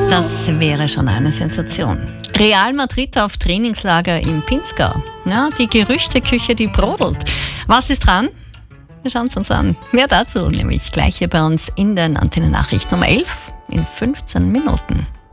Das wäre schon eine Sensation. Real Madrid auf Trainingslager in Pinzgau. Ja, die Gerüchteküche, die brodelt. Was ist dran? Wir schauen es uns an. Mehr dazu nämlich gleich hier bei uns in den Antenne-Nachrichten um 11 in 15 Minuten.